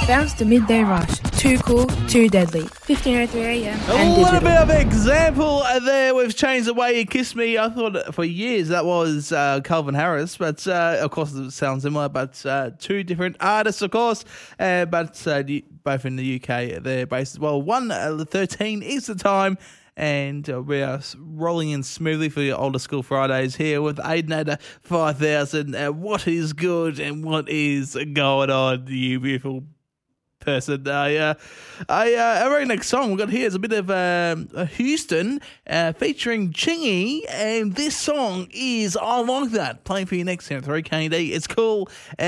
Bounce to Midday Rush. Too cool, too deadly. 15:03am A and little digital. bit of example there. We've changed the way you kiss me. I thought for years that was Calvin Harris, but of course it sounds similar, but two different artists, of course, but both in the UK. They're based as well. 1:13 is the time. And we are rolling in smoothly for your older school Fridays here with Aidenator 5000. What is good and what is going on, you beautiful person? Our very next song we've got here is a bit of Houston featuring Chingy, and this song is I Like That, playing for you next here at 3KD. It's cool.